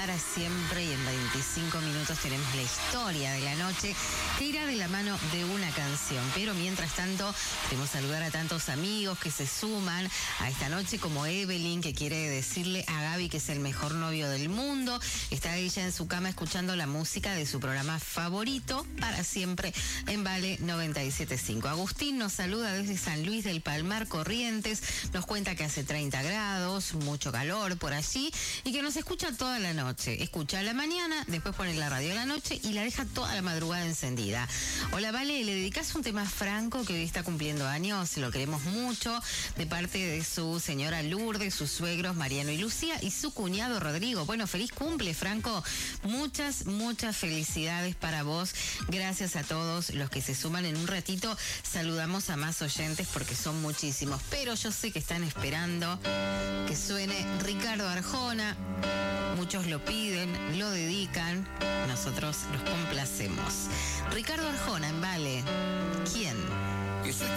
para siempre y en 25 minutos tenemos la historia de la noche que irá de la mano de una canción. Pero mientras tanto, queremos saludar a tantos amigos que se suman a esta noche, como Evelyn, que quiere decirle a Gaby que es el mejor novio del mundo. Está ella en su cama escuchando la música de su programa favorito para siempre en Vale 97.5. Agustín nos saluda desde San Luis del Palmar, Corrientes. Nos cuenta que hace 30 grados, mucho calor por allí y que nos escucha toda la noche. Escucha a la mañana, después pone la radio a la noche y la deja toda la madrugada encendida. Hola, Vale, ¿le dedicas un tema a Franco, que hoy está cumpliendo años? Lo queremos mucho, de parte de su señora Lourdes, sus suegros Mariano y Lucía y su cuñado Rodrigo. Bueno, feliz cumple, Franco. Muchas felicidades para vos. Gracias a todos los que se suman. En un ratito saludamos a más oyentes porque son muchísimos, pero yo sé que están esperando que suene Ricardo Arjona. Muchos lo piden, lo dedican, nosotros los complacemos. Ricardo Arjona en Vale. ¿Quién?